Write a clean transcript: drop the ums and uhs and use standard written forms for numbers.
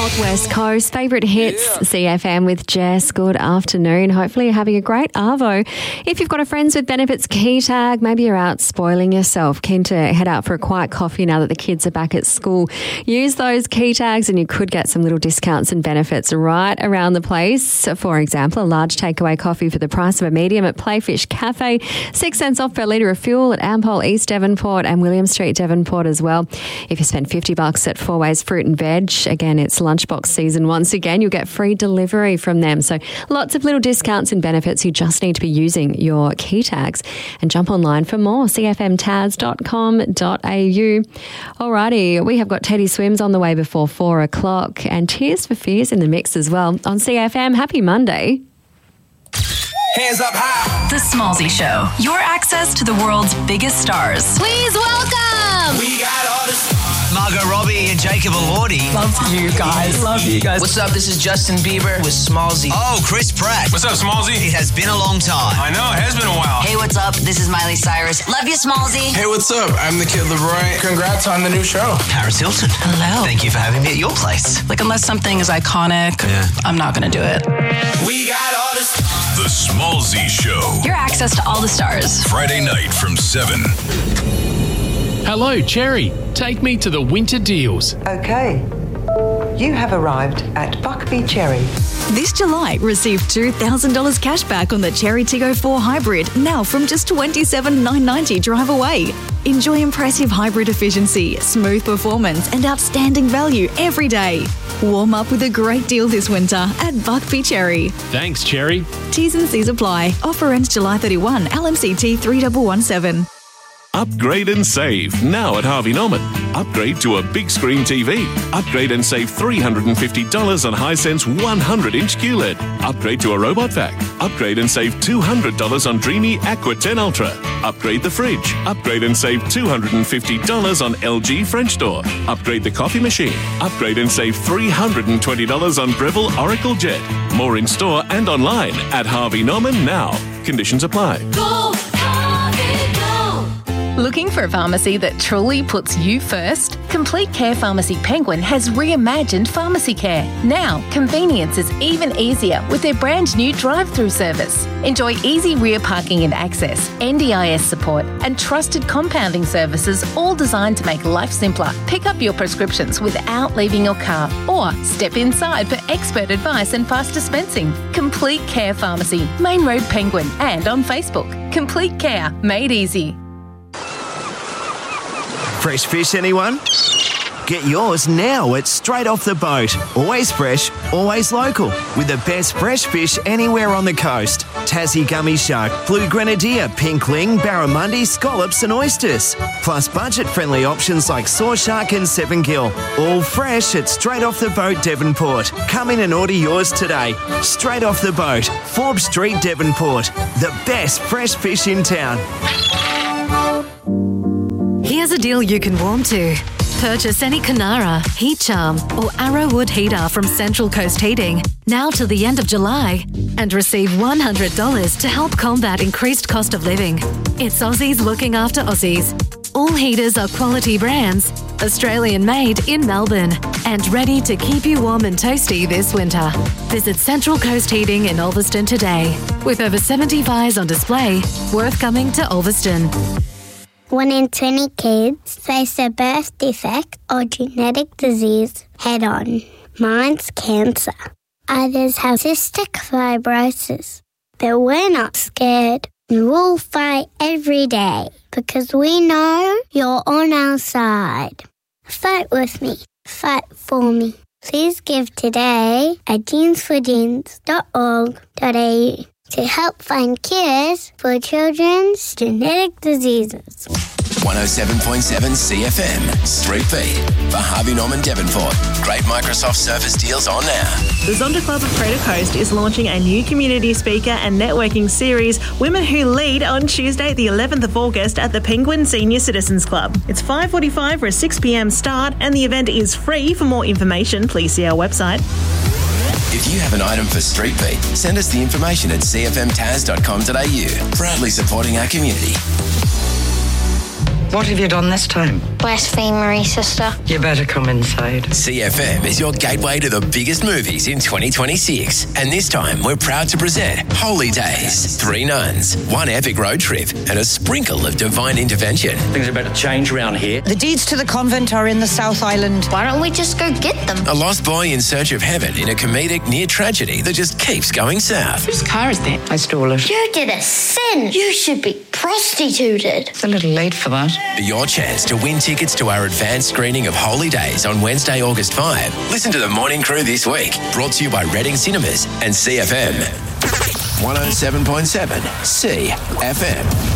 Northwest Coast. Favourite hits, CFM with Jess. Good afternoon. Hopefully you're having a great arvo. If you've got a Friends with Benefits key tag, maybe you're out spoiling yourself, keen to head out for a quiet coffee now that the kids are back at school. Use those key tags and you could get some little discounts and benefits right around the place. For example, a large takeaway coffee for the price of a medium at Playfish Cafe, 6 cents off per litre of fuel at Ampol East Devonport and William Street Devonport as well. If you spend $50 at Four Ways Fruit and Veg, again, it's lunchbox season once again, you'll get free delivery from them. So lots of little discounts and benefits. You just need to be using your key tags and jump online for more, cfmtaz.com.au. Alrighty, we have got Teddy Swims on the way before 4 o'clock and Tears for Fears in the mix as well on CFM. Happy Monday. Hands up high. The Smallzy Show. Your access to the world's biggest stars. Please welcome. We got all the Margot Robbie and Jacob Elordi. Love you guys. Love you guys. What's up? This is Justin Bieber with Smallzy. Oh, Chris Pratt. What's up, Smallzy? It has been a long time. I know, it has been a while. Hey, what's up? This is Miley Cyrus. Love you, Smallzy. Hey, what's up? I'm the Kid Leroy. Congrats on the new show. Paris Hilton. Hello. Thank you for having me at your place. Like, unless something is iconic, I'm not going to do it. We got all the The Smallzy Show. Your access to all the stars. Friday night from 7. Hello, Cherry. Take me to the winter deals. Okay. You have arrived at Buckby Cherry. This July, receive $2,000 cash back on the Cherry Tiggo 4 Hybrid, now from just $27,990 drive away. Enjoy impressive hybrid efficiency, smooth performance and outstanding value every day. Warm up with a great deal this winter at Buckby Cherry. Thanks, Cherry. T's and C's apply. Offer ends July 31. LMCT 3117. Upgrade and save now at Harvey Norman. Upgrade to a big screen TV. Upgrade and save $350 on Hisense 100-inch QLED. Upgrade to a robot vac. Upgrade and save $200 on Dreamy Aqua 10 Ultra. Upgrade the fridge. Upgrade and save $250 on LG French door. Upgrade the coffee machine. Upgrade and save $320 on Breville Oracle Jet. More in store and online at Harvey Norman now. Conditions apply. Go, Harvey, go. Looking for a pharmacy that truly puts you first? Complete Care Pharmacy Penguin has reimagined pharmacy care. Now, convenience is even easier with their brand new drive-through service. Enjoy easy rear parking and access, NDIS support, and trusted compounding services, all designed to make life simpler. Pick up your prescriptions without leaving your car, or step inside for expert advice and fast dispensing. Complete Care Pharmacy, Main Road Penguin, and on Facebook. Complete Care, made easy. Fresh fish, anyone? Get yours now at Straight Off the Boat. Always fresh, always local. With the best fresh fish anywhere on the coast. Tassie gummy shark, blue grenadier, pink ling, barramundi, scallops and oysters. Plus budget-friendly options like saw shark and 7-gill. All fresh at Straight Off the Boat, Devonport. Come in and order yours today. Straight Off the Boat, Forbes Street, Devonport. The best fresh fish in town. Here's a deal you can warm to. Purchase any Canara, Heat Charm or Arrowwood heater from Central Coast Heating now till the end of July and receive $100 to help combat increased cost of living. It's Aussies looking after Aussies. All heaters are quality brands, Australian made in Melbourne and ready to keep you warm and toasty this winter. Visit Central Coast Heating in Ulverston today. With over 70 fires on display, worth coming to Ulverston. 1 in 20 kids face a birth defect or genetic disease head-on. Mine's cancer. Others have cystic fibrosis. But we're not scared. We'll fight every day because we know you're on our side. Fight with me. Fight for me. Please give today at jeansforjeans.org.au to help find cures for children's genetic diseases. 107.7 CFM, Street Beat for Harvey Norman Devonport. Great Microsoft Surface deals on now. The Zonda Club of Crater Coast is launching a new community speaker and networking series, Women Who Lead, on Tuesday the 11th of August at the Penguin Senior Citizens Club. It's 5:45 for a 6 p.m. start and the event is free. For more information, please see our website. If you have an item for Street Beat, send us the information at cfmtaz.com.au. Proudly supporting our community. What have you done this time? Blasphemery, sister. You better come inside. CFM is your gateway to the biggest movies in 2026. And this time, we're proud to present Holy Days. 3 nuns, 1 epic road trip, and a sprinkle of divine intervention. Things are about to change around here. The deeds to the convent are in the South Island. Why don't we just go get them? A lost boy in search of heaven in a comedic near tragedy that just keeps going south. Whose car is that? I stole it. You did a sin. You should be prostituted. It's a little late for that. Your chance to win tickets to our advanced screening of Holy Days on Wednesday, August 5. Listen to The Morning Crew this week. Brought to you by Reading Cinemas and CFM. 107.7 CFM.